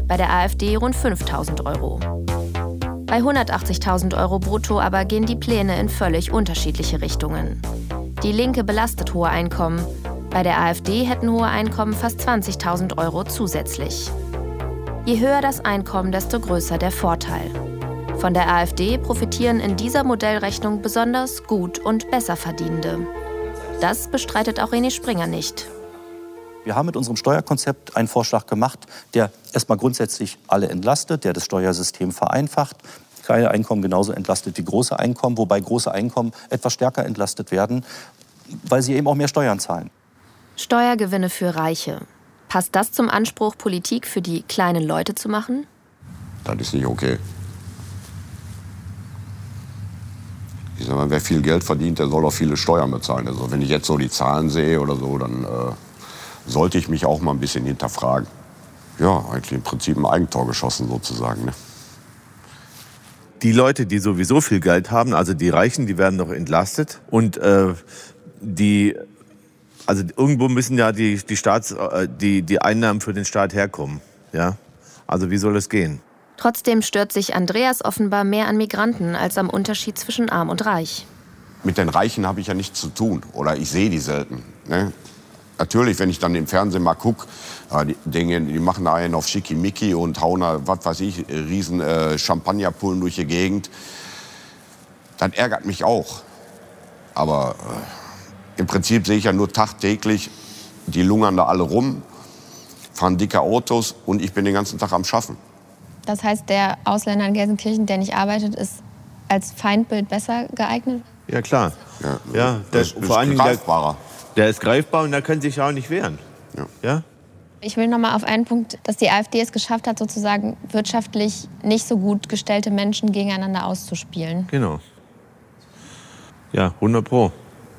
bei der AfD rund 5.000 Euro. Bei 180.000 Euro brutto aber gehen die Pläne in völlig unterschiedliche Richtungen. Die Linke belastet hohe Einkommen. Bei der AfD hätten hohe Einkommen fast 20.000 Euro zusätzlich. Je höher das Einkommen, desto größer der Vorteil. Von der AfD profitieren in dieser Modellrechnung besonders gut und Besserverdienende. Das bestreitet auch René Springer nicht. Wir haben mit unserem Steuerkonzept einen Vorschlag gemacht, der erstmal grundsätzlich alle entlastet, der das Steuersystem vereinfacht. Kleine Einkommen genauso entlastet wie große Einkommen, wobei große Einkommen etwas stärker entlastet werden, weil sie eben auch mehr Steuern zahlen. Steuergewinne für Reiche. Passt das zum Anspruch, Politik für die kleinen Leute zu machen? Das ist nicht okay. Ich sag mal, wer viel Geld verdient, der soll auch viele Steuern bezahlen. Also wenn ich jetzt so die Zahlen sehe oder so, dann sollte ich mich auch mal ein bisschen hinterfragen. Ja, eigentlich im Prinzip ein Eigentor geschossen sozusagen. Ne? Die Leute, die sowieso viel Geld haben, also die Reichen, die werden noch entlastet. Und also irgendwo müssen ja die Einnahmen für den Staat herkommen. Ja? Also wie soll es gehen? Trotzdem stört sich Andreas offenbar mehr an Migranten als am Unterschied zwischen Arm und Reich. Mit den Reichen habe ich ja nichts zu tun. Oder ich sehe die selten. Ne? Natürlich, wenn ich dann im Fernsehen mal gucke, die machen da einen auf Schickimicki und hauen da, was weiß ich, riesen Champagnerpullen durch die Gegend. Das ärgert mich auch. Aber im Prinzip sehe ich ja nur tagtäglich, die lungern da alle rum, fahren dicke Autos und ich bin den ganzen Tag am Schaffen. Das heißt, der Ausländer in Gelsenkirchen, der nicht arbeitet, ist als Feindbild besser geeignet? Ja, klar. Ja, das ist vor allem greifbarer. Der ist greifbar und der kann sich auch nicht wehren. Ja? Ich will noch mal auf einen Punkt, dass die AfD es geschafft hat, sozusagen wirtschaftlich nicht so gut gestellte Menschen gegeneinander auszuspielen. Genau. Ja, 100%.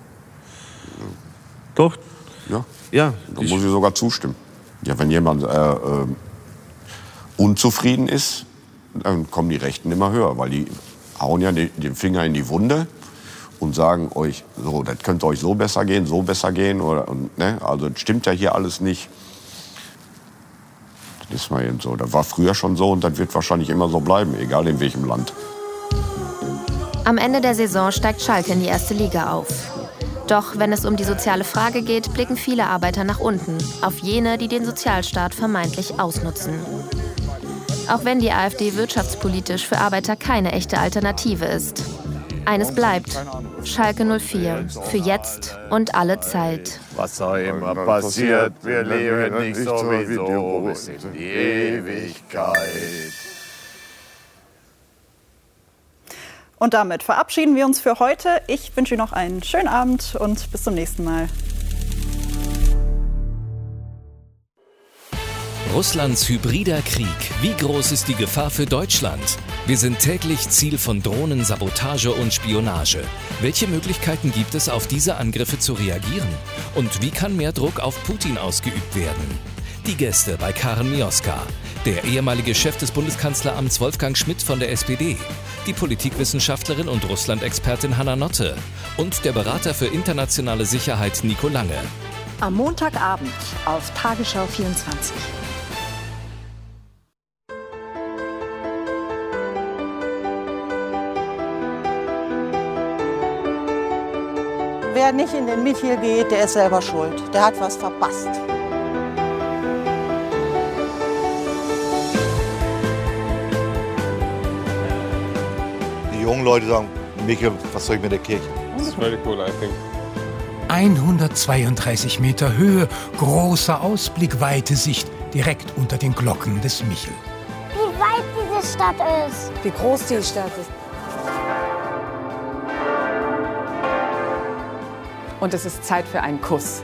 Doch? Ja. Da muss ich sogar zustimmen. Ja, wenn jemand unzufrieden ist, dann kommen die Rechten immer höher, weil die hauen ja den Finger in die Wunde und sagen euch, so, das könnte euch so besser gehen. Ne? Also das stimmt ja hier alles nicht. Das ist mal eben so. Das war früher schon so und das wird wahrscheinlich immer so bleiben, egal in welchem Land. Am Ende der Saison steigt Schalke in die erste Liga auf. Doch wenn es um die soziale Frage geht, blicken viele Arbeiter nach unten, auf jene, die den Sozialstaat vermeintlich ausnutzen. Auch wenn die AfD wirtschaftspolitisch für Arbeiter keine echte Alternative ist. Eines bleibt: Schalke 04. Für jetzt und alle Zeit. Was auch immer passiert, wir leben nicht sowieso bis in die Ewigkeit. Und damit verabschieden wir uns für heute. Ich wünsche Ihnen noch einen schönen Abend und bis zum nächsten Mal. Russlands hybrider Krieg. Wie groß ist die Gefahr für Deutschland? Wir sind täglich Ziel von Drohnen, Sabotage und Spionage. Welche Möglichkeiten gibt es, auf diese Angriffe zu reagieren? Und wie kann mehr Druck auf Putin ausgeübt werden? Die Gäste bei Karen Mioska. Der ehemalige Chef des Bundeskanzleramts Wolfgang Schmidt von der SPD. Die Politikwissenschaftlerin und Russland-Expertin Hanna Notte. Und der Berater für internationale Sicherheit Nico Lange. Am Montagabend auf Tagesschau 24. Wer nicht in den Michel geht, der ist selber schuld. Der hat was verpasst. Die jungen Leute sagen, Michel, was soll ich mit der Kirche? That's really cool, I think. 132 Meter Höhe, großer Ausblick, weite Sicht, direkt unter den Glocken des Michel. Wie weit diese Stadt ist. Wie groß die Stadt ist. Und es ist Zeit für einen Kuss.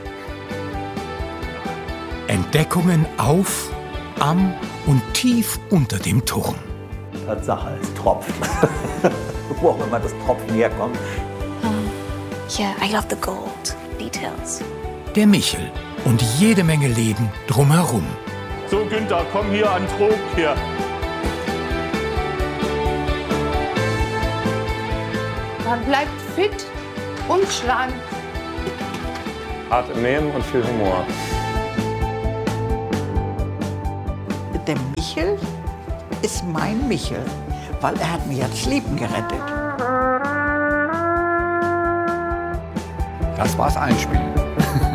Entdeckungen auf, am und tief unter dem Turm. Tatsache, es tropft. Wo auch immer das Tropfen herkommt. Yeah, I love the gold details. Der Michel und jede Menge Leben drumherum. So, Günther, komm hier an Trog hier. Man bleibt fit und schlank. Hart im Nehmen und viel Humor. der Michel ist mein Michel, weil er hat mir das Leben gerettet. Das war's Einspielen.